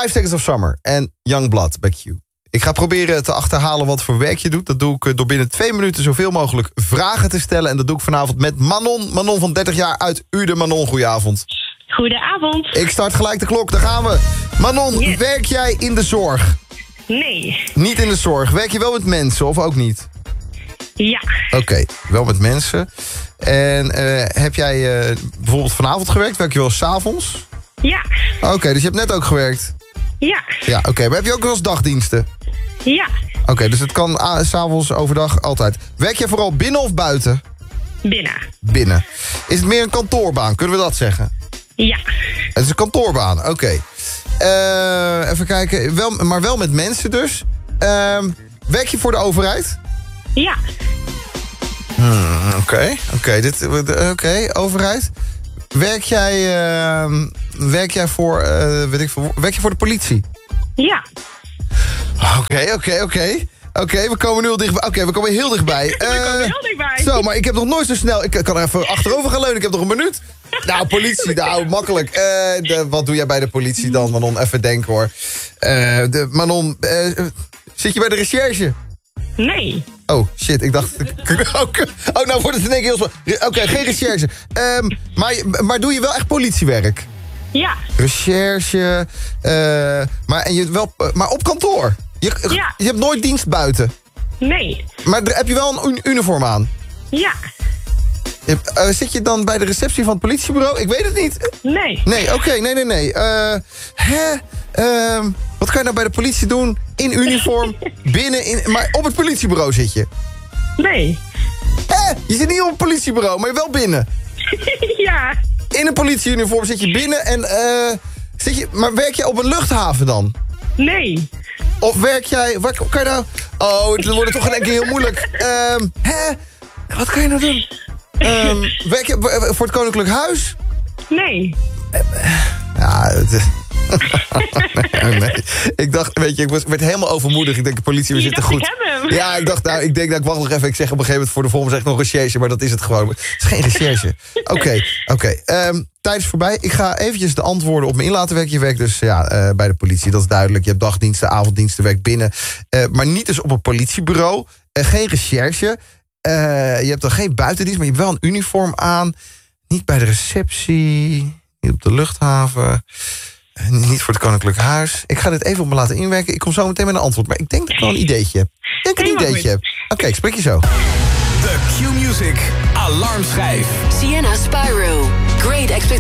5 Seconds of Summer en Youngblood bij Q. Ik ga proberen te achterhalen wat voor werk je doet. Dat doe ik door binnen 2 minuten zoveel mogelijk vragen te stellen. En dat doe ik vanavond met Manon. Manon van 30 jaar uit Uden. Manon, goedenavond. Goedenavond. Ik start gelijk de klok, daar gaan we. Manon, werk jij in de zorg? Nee. Niet in de zorg. Werk je wel met mensen of ook niet? Ja. Oké, wel met mensen. En heb jij bijvoorbeeld vanavond gewerkt? Werk je wel 's avonds? Ja. Oké, dus je hebt net ook gewerkt? Ja. Ja, oké. Maar heb je ook wel eens dagdiensten? Ja. Oké, dus het kan 's avonds, overdag, altijd. Werk jij vooral binnen of buiten? Binnen. Binnen. Is het meer een kantoorbaan? Kunnen we dat zeggen? Ja. Het is een kantoorbaan, oké. Even kijken, maar wel met mensen dus. Werk je voor de overheid? Ja. Oké, overheid. Werk jij voor, werk je voor de politie? Ja. Oké, we komen nu al dichtbij. Oké, we komen heel dichtbij. We komen heel dichtbij. Zo, maar ik heb nog nooit zo snel... Ik kan er even achterover gaan leunen, ik heb nog een minuut. Nou, politie, nou, makkelijk. Wat doe jij bij de politie dan, Manon? Even denken, hoor. Manon, zit je bij de recherche? Nee. Oh, shit, ik dacht... Oh, nou wordt het in één keer heel spannend. Oké, geen recherche. Maar doe je wel echt politiewerk? Ja. Recherche, maar op kantoor? Je hebt nooit dienst buiten? Nee. Maar heb je wel een uniform aan? Ja. Zit je dan bij de receptie van het politiebureau? Ik weet het niet. Nee. Nee, oké, nee. Wat kan je nou bij de politie doen? In uniform, maar op het politiebureau zit je? Nee. Je zit niet op het politiebureau, maar wel binnen? Ja. In een politieuniform zit je binnen en maar werk je op een luchthaven dan? Nee. Of werk jij... Waar kan je nou... Oh, het wordt toch in één keer heel moeilijk. Wat kan je nou doen? Werk je voor het Koninklijk Huis? Nee. Ja, nee. Ik dacht, weet je, ik werd helemaal overmoedig. Ik denk, de politie, we zitten goed. Ik heb hem. Ja, ik dacht, ik denk dat ik wacht nog even. Ik zeg op een gegeven moment voor de volgende zeg ik nog recherche, maar dat is het gewoon. Het is geen recherche. Oké. Tijd is voorbij. Ik ga eventjes de antwoorden op me in laten werken. Je werkt dus bij de politie, dat is duidelijk. Je hebt dagdiensten, avonddiensten, werkt binnen. Maar niet dus op een politiebureau. Geen recherche. Je hebt dan geen buitendienst, maar je hebt wel een uniform aan. Niet bij de receptie. Niet op de luchthaven. Niet voor het Koninklijk Huis. Ik ga dit even op me laten inwerken. Ik kom zo meteen met een antwoord. Maar ik denk dat ik wel een ideetje heb. Oké, ik spreek je zo. The Q-Music Alarmschijf. Sienna Spyro. Great Expectations.